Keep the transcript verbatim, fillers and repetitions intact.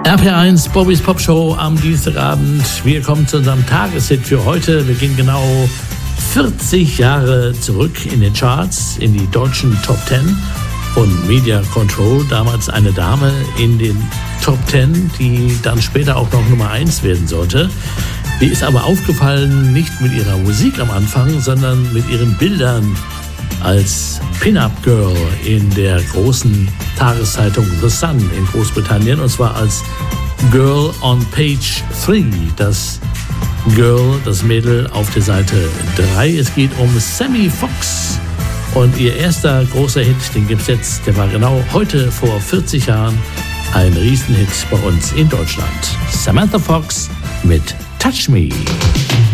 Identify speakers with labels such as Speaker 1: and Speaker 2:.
Speaker 1: R P eins, Bobbys Pop Show am Dienstagabend. Wir kommen zu unserem Tageshit für heute. Wir gehen genau vierzig Jahre zurück in den Charts, in die deutschen Top Ten von Media Control. Damals eine Dame in den Top Ten, die dann später auch noch Nummer eins werden sollte. Die ist aber aufgefallen, nicht mit ihrer Musik am Anfang, sondern mit ihren Bildern als Pin-Up-Girl in der großen Tageszeitung The Sun in Großbritannien, und zwar als Girl on Page drei, das Girl, das Mädel auf der Seite drei. Es geht um Sammy Fox und ihr erster großer Hit, den gibt's jetzt, der war genau heute vor vierzig Jahren ein Riesenhit bei uns in Deutschland. Samantha Fox mit Touch Me.